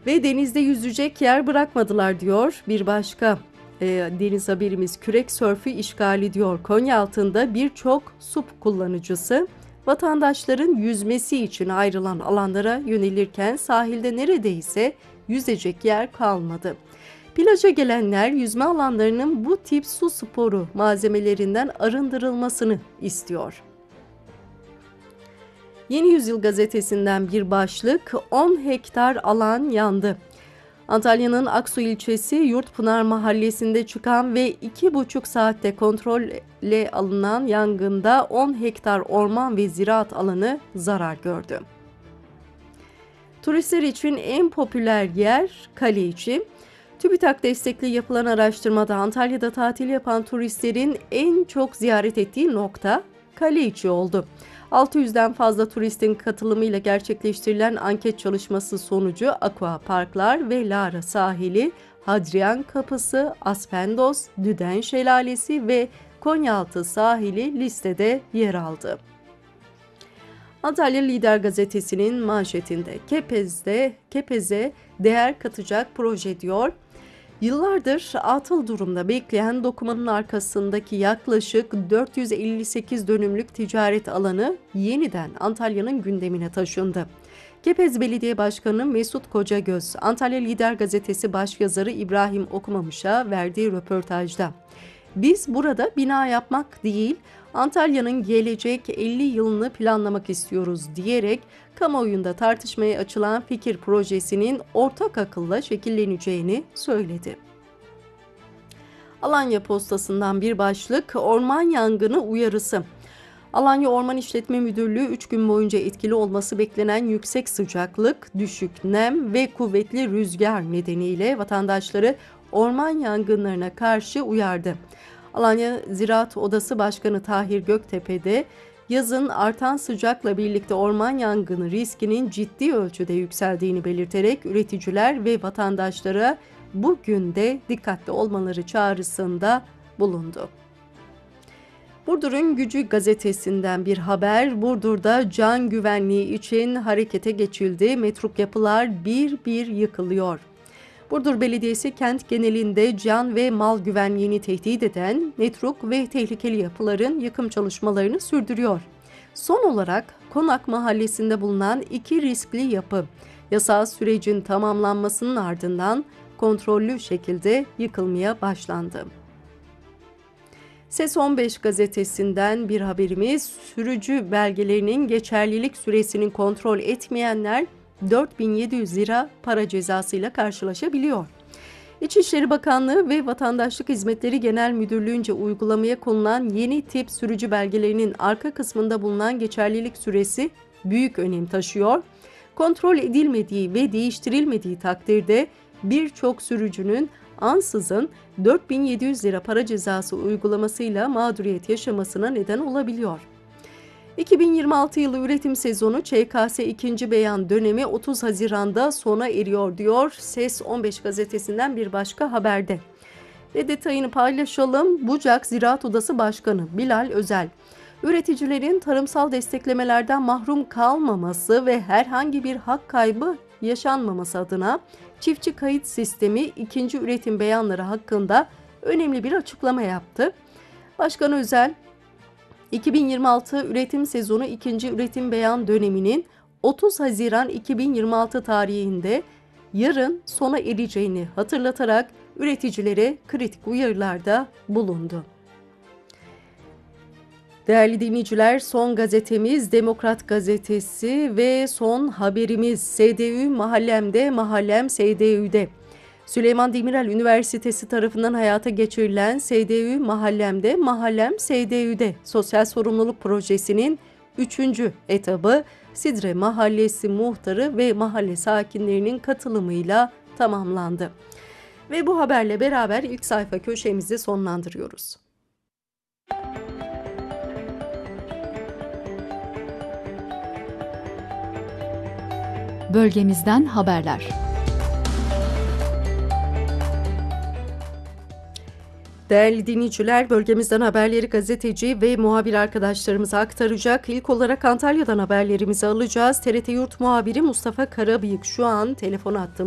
Ve denizde yüzecek yer bırakmadılar diyor bir başka deniz haberimiz. Kürek sörfü işgali diyor. Konyaaltı'nda birçok SUP kullanıcısı vatandaşların yüzmesi için ayrılan alanlara yönelirken sahilde neredeyse yüzecek yer kalmadı. Plaja gelenler yüzme alanlarının bu tip su sporu malzemelerinden arındırılmasını istiyor. Yeni Yüzyıl gazetesinden bir başlık, 10 hektar alan yandı. Antalya'nın Aksu ilçesi Yurtpınar mahallesinde çıkan ve 2,5 saatte kontrolle alınan yangında 10 hektar orman ve ziraat alanı zarar gördü. Turistler için en popüler yer Kaleiçi. TÜBİTAK destekli yapılan araştırmada Antalya'da tatil yapan turistlerin en çok ziyaret ettiği nokta Kaleiçi oldu. 600'den fazla turistin katılımıyla gerçekleştirilen anket çalışması sonucu Aqua Parklar ve Lara Sahili, Hadrian Kapısı, Aspendos, Düden Şelalesi ve Konyaaltı Sahili listede yer aldı. Antalya Lider gazetesinin manşetinde Kepez'e değer katacak proje diyor. Yıllardır atıl durumda bekleyen dokumanın arkasındaki yaklaşık 458 dönümlük ticaret alanı yeniden Antalya'nın gündemine taşındı. Kepez Belediye Başkanı Mesut Kocagöz, Antalya Lider gazetesi başyazarı İbrahim Okumamış'a verdiği röportajda, "Biz burada bina yapmak değil, Antalya'nın gelecek 50 yılını planlamak istiyoruz" diyerek kamuoyunda tartışmaya açılan fikir projesinin ortak akılla şekilleneceğini söyledi. Alanya Postası'ndan bir başlık, orman yangını uyarısı. Alanya Orman İşletme Müdürlüğü 3 gün boyunca etkili olması beklenen yüksek sıcaklık, düşük nem ve kuvvetli rüzgar nedeniyle vatandaşları orman yangınlarına karşı uyardı. Alanya Ziraat Odası Başkanı Tahir Göktepe'de yazın artan sıcakla birlikte orman yangını riskinin ciddi ölçüde yükseldiğini belirterek üreticiler ve vatandaşlara bugün de dikkatli olmaları çağrısında bulundu. Burdur'un Gücü gazetesinden bir haber. Burdur'da can güvenliği için harekete geçildi. Metruk yapılar bir bir yıkılıyor. Burdur Belediyesi kent genelinde can ve mal güvenliğini tehdit eden metruk ve tehlikeli yapıların yıkım çalışmalarını sürdürüyor. Son olarak Konak Mahallesi'nde bulunan 2 riskli yapı yasal sürecin tamamlanmasının ardından kontrollü şekilde yıkılmaya başlandı. Ses 15 gazetesinden bir haberimiz, sürücü belgelerinin geçerlilik süresini kontrol etmeyenler 4.700 lira para cezasıyla karşılaşabiliyor. İçişleri Bakanlığı ve Vatandaşlık Hizmetleri Genel Müdürlüğü'nce uygulamaya konulan yeni tip sürücü belgelerinin arka kısmında bulunan geçerlilik süresi büyük önem taşıyor. Kontrol edilmediği ve değiştirilmediği takdirde birçok sürücünün ansızın 4.700 lira para cezası uygulamasıyla mağduriyet yaşamasına neden olabiliyor. 2026 yılı üretim sezonu ÇKS 2. beyan dönemi 30 Haziran'da sona eriyor diyor Ses 15 gazetesinden bir başka haberde. Ve detayını paylaşalım. Bucak Ziraat Odası Başkanı Bilal Özel, üreticilerin tarımsal desteklemelerden mahrum kalmaması ve herhangi bir hak kaybı yaşanmaması adına çiftçi kayıt sistemi 2. üretim beyanları hakkında önemli bir açıklama yaptı. Başkan Özel, 2026 üretim sezonu 2. üretim beyan döneminin 30 Haziran 2026 tarihinde yarın sona ereceğini hatırlatarak üreticilere kritik uyarılarda bulundu. Değerli dinleyiciler, son gazetemiz Demokrat Gazetesi ve son haberimiz SDÜ mahallemde, mahallem SDÜ'de. Süleyman Demirel Üniversitesi tarafından hayata geçirilen SDÜ mahallemde, mahallem SDÜ'de sosyal sorumluluk projesinin 3. etabı Sidre Mahallesi muhtarı ve mahalle sakinlerinin katılımıyla tamamlandı. Ve bu haberle beraber ilk sayfa köşemizi sonlandırıyoruz. Bölgemizden haberler. Değerli dinleyiciler, bölgemizden haberleri gazeteci ve muhabir arkadaşlarımıza aktaracak. İlk olarak Antalya'dan haberlerimizi alacağız. TRT Yurt muhabiri Mustafa Karabıyık şu an telefon attığımız